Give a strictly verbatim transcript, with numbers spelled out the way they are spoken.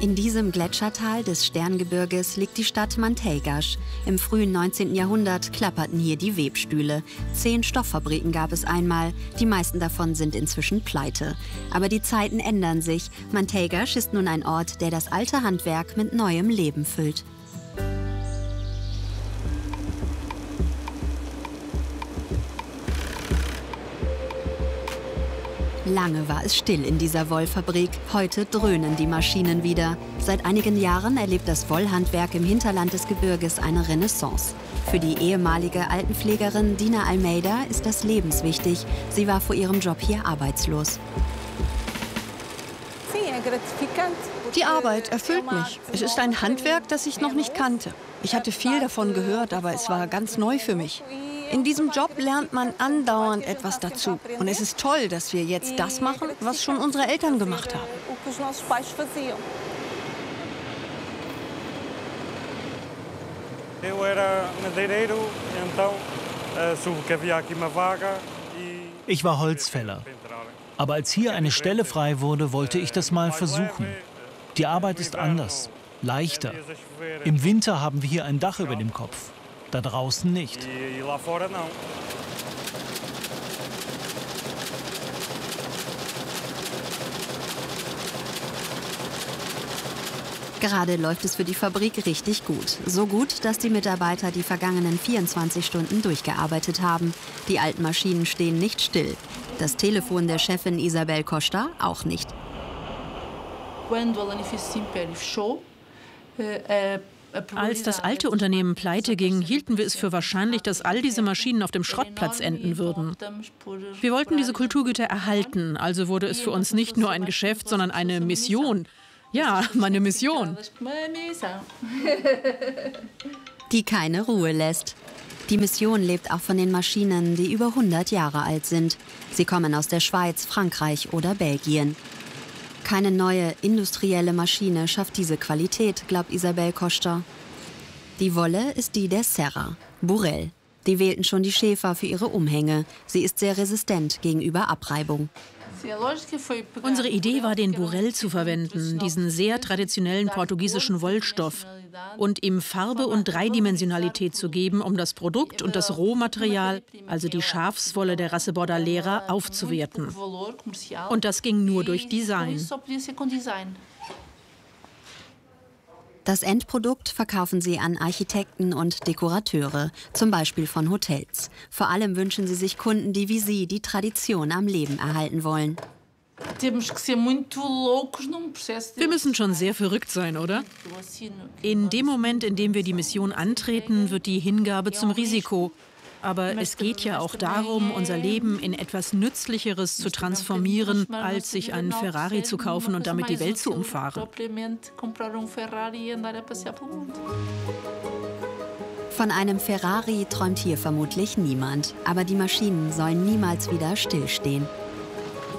In diesem Gletschertal des Sterngebirges liegt die Stadt Manteigaz. Im frühen neunzehnten Jahrhundert klapperten hier die Webstühle. Zehn Stofffabriken gab es einmal, die meisten davon sind inzwischen pleite. Aber die Zeiten ändern sich. Manteigaz ist nun ein Ort, der das alte Handwerk mit neuem Leben füllt. Lange war es still in dieser Wollfabrik, heute dröhnen die Maschinen wieder. Seit einigen Jahren erlebt das Wollhandwerk im Hinterland des Gebirges eine Renaissance. Für die ehemalige Altenpflegerin Dina Almeida ist das lebenswichtig. Sie war vor ihrem Job hier arbeitslos. Die Arbeit erfüllt mich. Es ist ein Handwerk, das ich noch nicht kannte. Ich hatte viel davon gehört, aber es war ganz neu für mich. In diesem Job lernt man andauernd etwas dazu. Und es ist toll, dass wir jetzt das machen, was schon unsere Eltern gemacht haben. Ich war Holzfäller. Aber als hier eine Stelle frei wurde, wollte ich das mal versuchen. Die Arbeit ist anders, leichter. Im Winter haben wir hier ein Dach über dem Kopf. Da draußen nicht. Gerade läuft es für die Fabrik richtig gut. So gut, dass die Mitarbeiter die vergangenen vierundzwanzig Stunden durchgearbeitet haben. Die alten Maschinen stehen nicht still. Das Telefon der Chefin Isabel Costa auch nicht. Als das alte Unternehmen pleite ging, hielten wir es für wahrscheinlich, dass all diese Maschinen auf dem Schrottplatz enden würden. Wir wollten diese Kulturgüter erhalten, also wurde es für uns nicht nur ein Geschäft, sondern eine Mission. Ja, meine Mission. Die keine Ruhe lässt. Die Mission lebt auch von den Maschinen, die über hundert Jahre alt sind. Sie kommen aus der Schweiz, Frankreich oder Belgien. Keine neue industrielle Maschine schafft diese Qualität, glaubt Isabel Costa. Die Wolle ist die der Serra, Burrell. Die wählten schon die Schäfer für ihre Umhänge. Sie ist sehr resistent gegenüber Abreibung. Unsere Idee war, den Burrell zu verwenden, diesen sehr traditionellen portugiesischen Wollstoff, und ihm Farbe und Dreidimensionalität zu geben, um das Produkt und das Rohmaterial, also die Schafswolle der Rasse Bordalera, aufzuwerten. Und das ging nur durch Design. Das Endprodukt verkaufen sie an Architekten und Dekorateure, zum Beispiel von Hotels. Vor allem wünschen sie sich Kunden, die wie sie die Tradition am Leben erhalten wollen. Wir müssen schon sehr verrückt sein, oder? In dem Moment, in dem wir die Mission antreten, wird die Hingabe zum Risiko. Aber es geht ja auch darum, unser Leben in etwas Nützlicheres zu transformieren, als sich einen Ferrari zu kaufen und damit die Welt zu umfahren. Von einem Ferrari träumt hier vermutlich niemand. Aber die Maschinen sollen niemals wieder stillstehen.